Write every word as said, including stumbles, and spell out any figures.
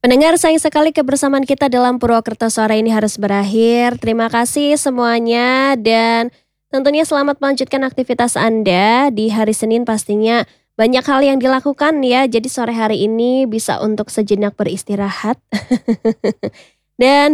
Pendengar, sayang sekali kebersamaan kita dalam Purwokerto Sore ini harus berakhir. Terima kasih semuanya dan tentunya selamat melanjutkan aktivitas Anda di hari Senin pastinya banyak hal yang dilakukan ya. Jadi sore hari ini bisa untuk sejenak beristirahat. Dan